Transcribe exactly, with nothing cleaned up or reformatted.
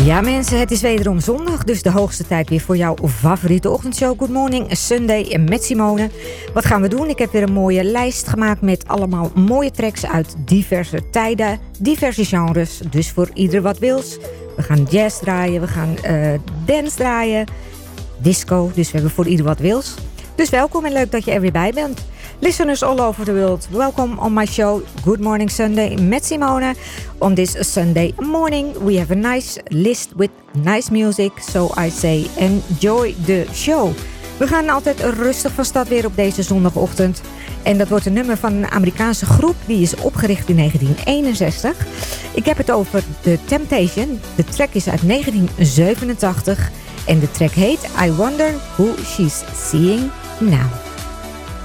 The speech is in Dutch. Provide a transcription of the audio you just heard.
Ja mensen, het is wederom zondag, dus de hoogste tijd weer voor jouw favoriete ochtendshow Good Morning Sunday met Simone. Wat gaan we doen? Ik heb weer een mooie lijst gemaakt met allemaal mooie tracks uit diverse tijden, diverse genres. Dus voor ieder wat wils. We gaan jazz draaien, we gaan uh, dance draaien, disco, dus we hebben voor ieder wat wils. Dus welkom en leuk dat je er weer bij bent. Listeners all over the world, welcome on my show Good Morning Sunday met Simone. On this Sunday morning we have a nice list with nice music, so I say enjoy the show. We gaan altijd rustig van start weer op deze zondagochtend. En dat wordt een nummer van een Amerikaanse groep, die is opgericht in negentien eenenzestig. Ik heb het over The Temptation. De track is uit negentien zevenentachtig en de track heet I Wonder Who She's Seeing Now.